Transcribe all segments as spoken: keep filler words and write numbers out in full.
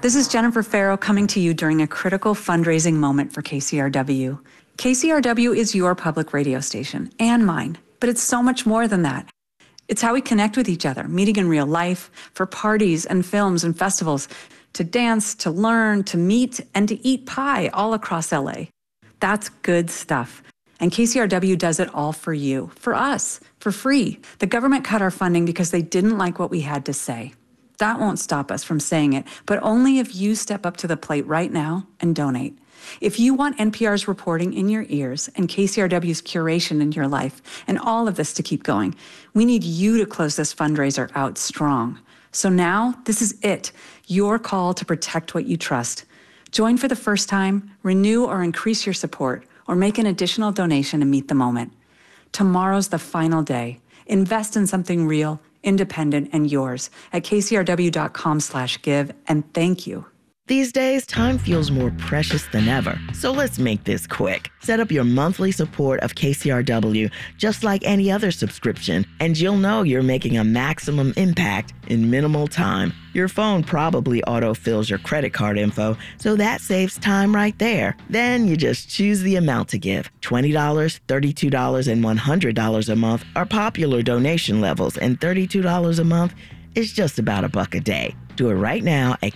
This is Jennifer Farrow coming to you during a critical fundraising moment for K C R W. K C R W is your public radio station and mine, but it's so much more than that. It's how we connect with each other, meeting in real life, for parties and films and festivals, to dance, to learn, to meet, and to eat pie all across L A. That's good stuff. And K C R W does it all for you, for us, for free. The government cut our funding because they didn't like what we had to say. That won't stop us from saying it, but only if you step up to the plate right now and donate. If you want N P R's reporting in your ears and K C R W's curation in your life and all of this to keep going, we need you to close this fundraiser out strong. So now, this is it, your call to protect what you trust. Join for the first time, renew or increase your support, or make an additional donation to meet the moment. Tomorrow's the final day. Invest in something real, independent, and yours at kcrw.com slash give, and thank you. These days, time feels more precious than ever, so let's make this quick. Set up your monthly support of K C R W just like any other subscription, and you'll know you're making a maximum impact in minimal time. Your phone probably autofills your credit card info, so that saves time right there. Then you just choose the amount to give. twenty dollars, thirty-two dollars, and one hundred dollars a month are popular donation levels, and thirty-two dollars a month is just about a buck a day. Do it right now at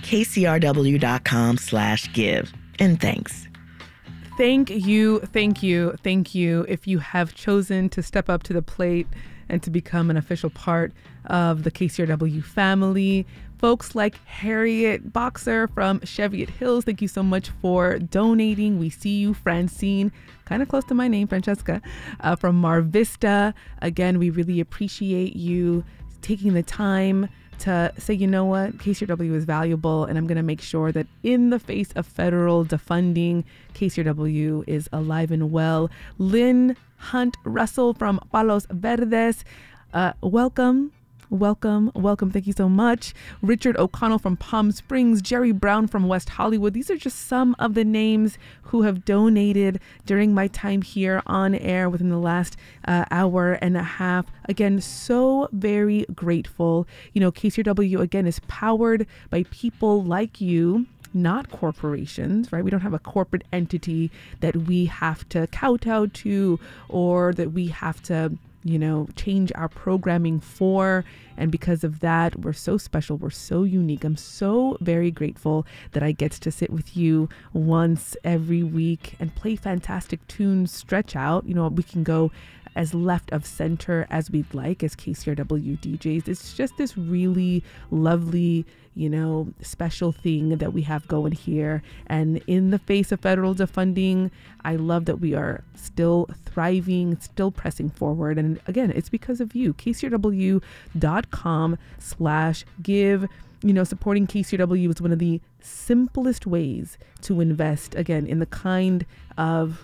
kcrw.com slash give. And thanks. Thank you, thank you, thank you. If you have chosen to step up to the plate and to become an official part of the K C R W family, folks like Harriet Boxer from Cheviot Hills, thank you so much for donating. We see you. Francine, kind of close to my name, Francesca, uh, from Mar Vista. Again, we really appreciate you taking the time to say, you know what, K C R W is valuable, and I'm going to make sure that in the face of federal defunding, K C R W is alive and well. Lynn Hunt Russell from Palos Verdes, uh, welcome. Welcome, welcome. Thank you so much. Richard O'Connell from Palm Springs, Jerry Brown from West Hollywood. These are just some of the names who have donated during my time here on air within the last uh, hour and a half. Again, so very grateful. You know, K C R W, again, is powered by people like you, not corporations, right? We don't have a corporate entity that we have to kowtow to or that we have to, you know, change our programming for. And because of that, we're so special. We're so unique. I'm so very grateful that I get to sit with you once every week and play fantastic tunes, stretch out. You know, we can go as left of center as we'd like as K C R W D Js. It's just this really lovely, you know, special thing that we have going here. And in the face of federal defunding, I love that we are still thriving, still pressing forward. And again, it's because of you. kcrw.com slash give. You know, supporting K C R W is one of the simplest ways to invest, again, in the kind of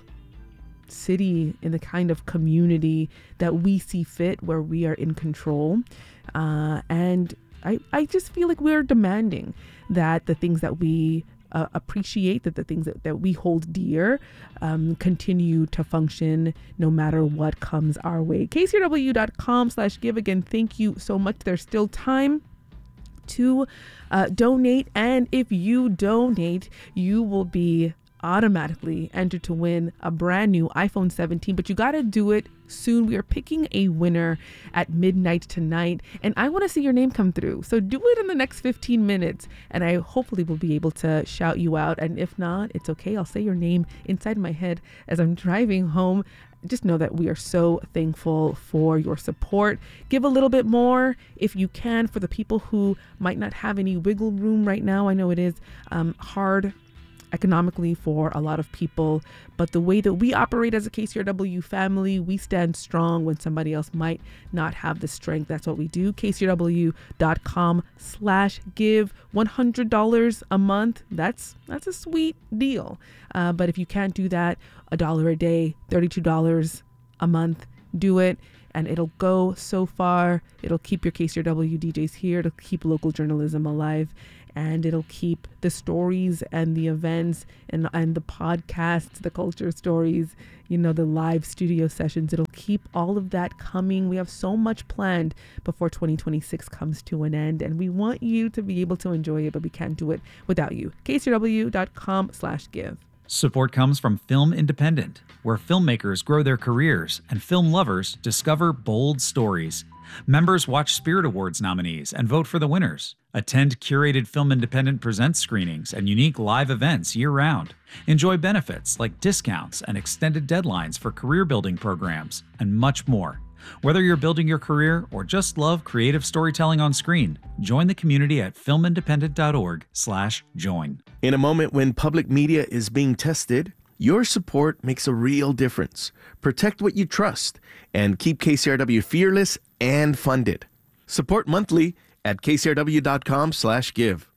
city, in the kind of community that we see fit, where we are in control. Uh, and I, I just feel like we're demanding that the things that we uh, appreciate, that the things that, that we hold dear, um, continue to function no matter what comes our way. kcrw.com slash give. Again, thank you so much. There's still time to uh, donate. And if you donate, you will be automatically entered to win a brand new iPhone seventeen, but you got to do it soon. We are picking a winner at midnight tonight, and I want to see your name come through. So do it in the next fifteen minutes, and I hopefully will be able to shout you out. And if not, it's okay. I'll say your name inside my head as I'm driving home. Just know that we are so thankful for your support. Give a little bit more if you can for the people who might not have any wiggle room right now. I know it is um, hard economically for a lot of people, but the way that we operate as a K C R W family, we stand strong when somebody else might not have the strength. That's what we do. kcrw.com slash give. one hundred dollars a month. That's that's a sweet deal. Uh, but if you can't do that, a dollar a day, thirty-two dollars a month, do it. and it'll go so far. It'll keep your K C R W D Js here. It'll keep local journalism alive, and it'll keep the stories and the events and and the podcasts, the culture stories, you know, the live studio sessions. It'll keep all of that coming. We have so much planned before twenty twenty-six comes to an end, and we want you to be able to enjoy it, but we can't do it without you. K C R W dot com slash give. Support comes from Film Independent, where filmmakers grow their careers and film lovers discover bold stories. Members watch Spirit Awards nominees and vote for the winners. Attend curated Film Independent Presents screenings and unique live events year-round. Enjoy benefits like discounts and extended deadlines for career-building programs, and much more. Whether you're building your career or just love creative storytelling on screen, join the community at film independent dot org slash join. In a moment when public media is being tested, your support makes a real difference. Protect what you trust and keep K C R W fearless and funded. Support monthly at K C R W dot com slash give.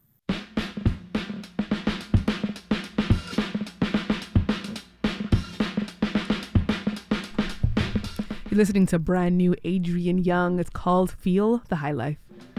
You're listening to brand new Adrian Younge. It's called Feel the High Life.